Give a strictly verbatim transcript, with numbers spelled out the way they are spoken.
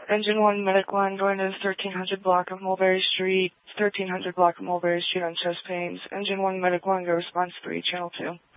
Engine one, Medic one, going to the thirteen hundred block of Mulberry Street, thirteen hundred block of Mulberry Street on chest pains. Engine one, Medic one, go response three, channel two.